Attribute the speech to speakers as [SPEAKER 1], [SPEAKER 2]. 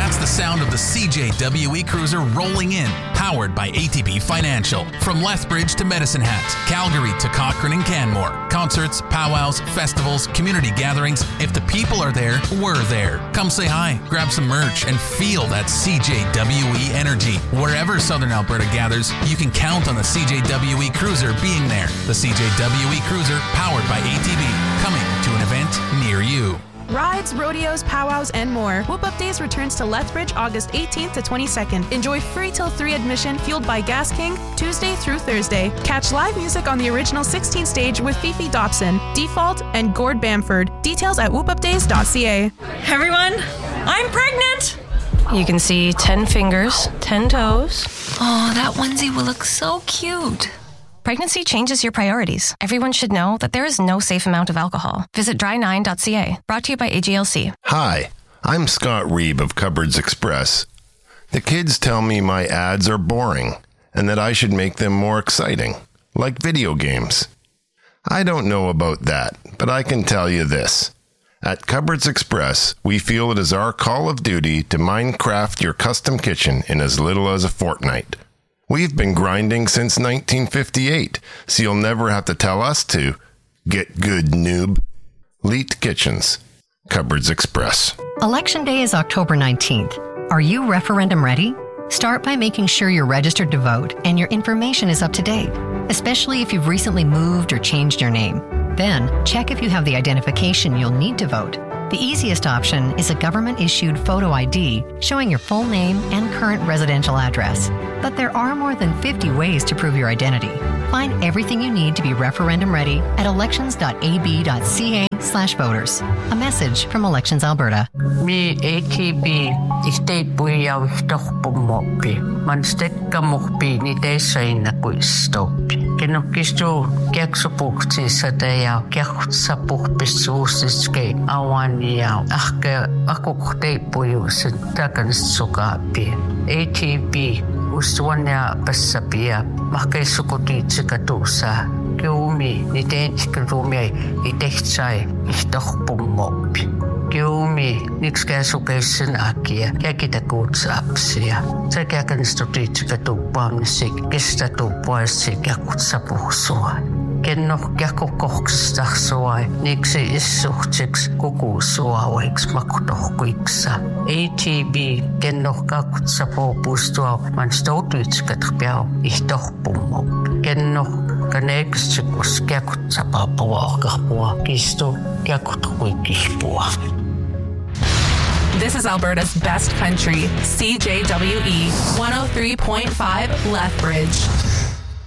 [SPEAKER 1] That's the sound of the CJWE Cruiser rolling in, powered by ATB Financial. From Lethbridge to Medicine Hat, Calgary to Cochrane and Canmore. Concerts, powwows, festivals, community gatherings. If the people are there, we're there. Come say hi, grab some merch, and feel that CJWE energy. Wherever Southern Alberta gathers, you can count on the CJWE Cruiser being there. The CJWE Cruiser, powered by ATB, coming to an event near you.
[SPEAKER 2] Rides, rodeos, powwows, and more. Whoop Up Days returns to Lethbridge August 18th to 22nd. Enjoy free till 3 admission fueled by Gas King Tuesday through Thursday. Catch live music on the original 16 stage with Fifi Dobson, Default, and Gord Bamford. Details at whoopupdays.ca.
[SPEAKER 3] Everyone, I'm pregnant!
[SPEAKER 4] You can see 10 fingers, 10 toes.
[SPEAKER 3] Oh, that onesie will look so cute.
[SPEAKER 4] Pregnancy changes your priorities. Everyone should know that there is no safe amount of alcohol. Visit dry9.ca. Brought to you by AGLC.
[SPEAKER 5] Hi, I'm Scott Reeb of Cupboards Express. The kids tell me my ads are boring and that I should make them more exciting, like video games. I don't know about that, but I can tell you this. At Cupboards Express, we feel it is our call of duty to Minecraft your custom kitchen in as little as a fortnight. We've been grinding since 1958, so you'll never have to tell us to. Get good, noob. Leet Kitchens. Cupboards Express.
[SPEAKER 6] Election Day is October 19th. Are you referendum ready? Start by making sure you're registered to vote and your information is up to date, especially if you've recently moved or changed your name. Then, check if you have the identification you'll need to vote. The easiest option is a government-issued photo ID showing your full name and current residential address. But there are more than 50 ways to prove your identity. Find everything you need to be referendum ready at elections.ab.ca/voters. A message from Elections Alberta.
[SPEAKER 7] Me ATB state puyaw tohpumoppi. Man stekkamoppi ni tesaina kuistopi. Kenokisto kiaksopukti sadeya kiaksapukpisuusiske awaniya ahke akukte puyusin takansukapi. ATB Uswania Pasapia, Marquesukuti Chikatusa, Kiumi, Nidentikalumi, Idechai, Ichtochpumop. Kiumi, Nixkasucation Akia, Yakitakuts Apsia, Sakakanstuti Chikatupam, Sik, Gestatu Poisik, Yakutsapusua. Kennoch Yakukoksachsoai, Nixi Isuchix, Kukusua, Wix Makutoquiksa. ATB, Kennoch Kakutsapo Bustua, Manstotwitz Katpiao, Ichtochpumop. Kennoch Kanexicus, Yakutsapapua, Kapua, Kisto, Yakutwikipua.
[SPEAKER 2] This is Alberta's best country, CJWE 103.5 Lethbridge.